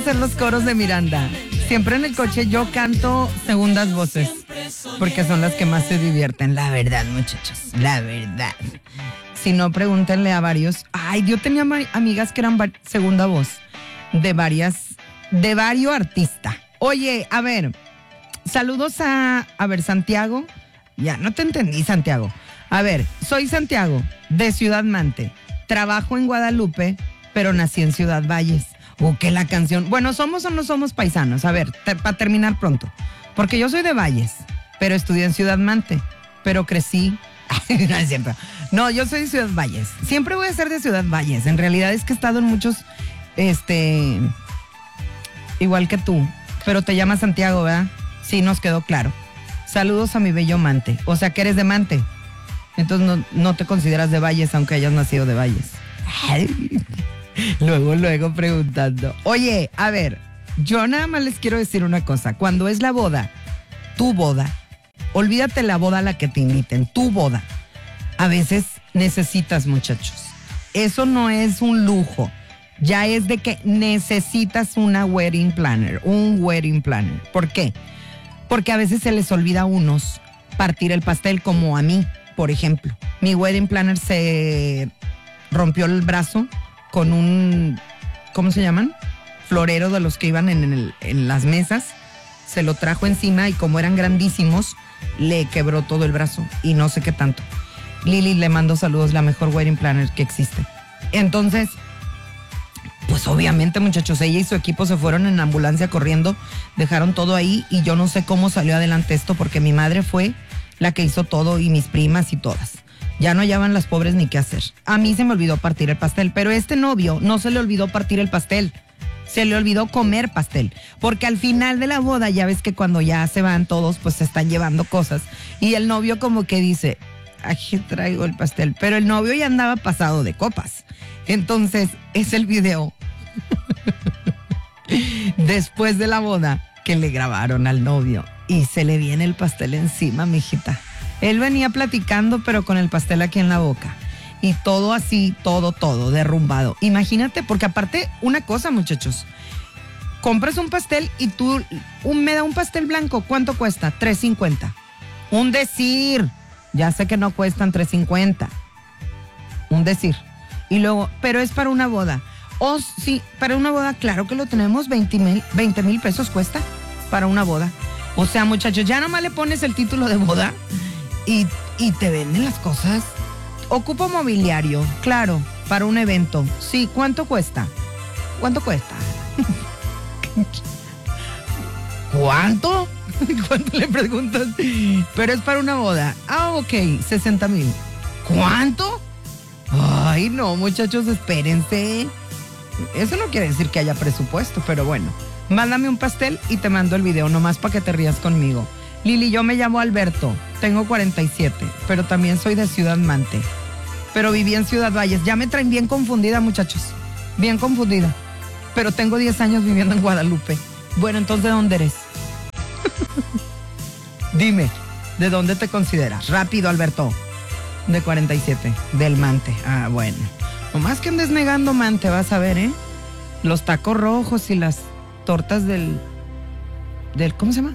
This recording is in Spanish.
Hacer los coros de Miranda. Siempre en el coche yo canto segundas voces porque son las que más se divierten. La verdad, muchachos, la verdad. Si no, pregúntenle a varios. Ay, yo tenía amigas que eran segunda voz de varios artistas. Oye, a ver, saludos a ver, Santiago. Ya, no te entendí, Santiago. A ver, soy Santiago, de Ciudad Mante. Trabajo en Guadalupe, pero nací en Ciudad Valles. Que la canción. Bueno, ¿somos o no somos paisanos? A ver, para terminar pronto. Porque yo soy de Valles, pero estudié en Ciudad Mante, pero crecí. No es cierto. No, yo soy de Ciudad Valles. Siempre voy a ser de Ciudad Valles. En realidad es que he estado en muchos, igual que tú. Pero te llamas Santiago, ¿verdad? Sí, nos quedó claro. Saludos a mi bello Mante. O sea que eres de Mante. Entonces no te consideras de Valles, aunque hayas nacido de Valles. Luego preguntando. Oye, a ver, yo nada más les quiero decir una cosa. Cuando es la boda, tu boda, olvídate la boda a la que te inviten, tu boda. A veces necesitas, muchachos. Eso no es un lujo. Ya es de que necesitas un wedding planner. ¿Por qué? Porque a veces se les olvida a unos partir el pastel, como a mí, por ejemplo. Mi wedding planner se rompió el brazo con un, ¿cómo se llaman? Florero de los que iban en las mesas. Se lo trajo encima y como eran grandísimos, le quebró todo el brazo y no sé qué tanto. Lili, le mando saludos, la mejor wedding planner que existe. Entonces, pues obviamente, muchachos, ella y su equipo se fueron en ambulancia corriendo, dejaron todo ahí y yo no sé cómo salió adelante esto porque mi madre fue la que hizo todo y mis primas y todas. Ya no hallaban las pobres ni qué hacer. A mí se me olvidó partir el pastel, pero este novio no se le olvidó partir el pastel. Se le olvidó comer pastel. Porque al final de la boda, ya ves que cuando ya se van todos, pues se están llevando cosas. Y el novio como que dice, aquí traigo el pastel. Pero el novio ya andaba pasado de copas. Entonces, es el video después de la boda que le grabaron al novio. Y se le viene el pastel encima, mijita. Él venía platicando, pero con el pastel aquí en la boca. Y todo así, todo derrumbado. Imagínate, porque aparte, una cosa, muchachos. Compras un pastel y tú, me da un pastel blanco. ¿Cuánto cuesta? $3.50. Un decir. Ya sé que no cuestan $3.50. Un decir. Y luego, pero es para una boda. Sí, para una boda, claro que lo tenemos. 20,000 pesos cuesta para una boda. O sea, muchachos, ya nomás le pones el título de boda y te venden las cosas. Ocupo mobiliario, claro, para un evento. Sí, ¿cuánto cuesta? ¿Cuánto cuesta? ¿Cuánto? ¿Cuánto le preguntas? Pero es para una boda. Ok, 60,000. ¿Cuánto? Ay, no, muchachos, espérense. Eso no quiere decir que haya presupuesto, pero bueno. Mándame un pastel y te mando el video, nomás para que te rías conmigo. Lili, yo me llamo Alberto, tengo 47, pero también soy de Ciudad Mante. Pero viví en Ciudad Valles. Ya me traen bien confundida, muchachos. Bien confundida. Pero tengo 10 años viviendo en Guadalupe. Bueno, entonces, ¿de dónde eres? Dime, ¿de dónde te consideras? Rápido, Alberto. De 47, del Mante. Ah, bueno. Nomás que andes negando Mante, vas a ver, ¿eh? Los tacos rojos y las tortas del ¿cómo se llama?